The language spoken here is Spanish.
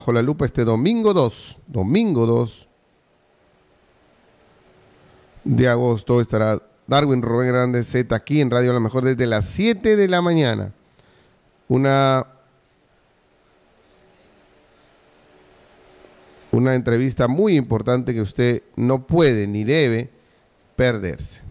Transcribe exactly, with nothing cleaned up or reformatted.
Bajo la lupa este domingo dos, domingo dos de agosto estará Darwin Rubén Hernández Z aquí en Radio La Mejor desde las siete de la mañana. Una, una entrevista muy importante que usted no puede ni debe perderse.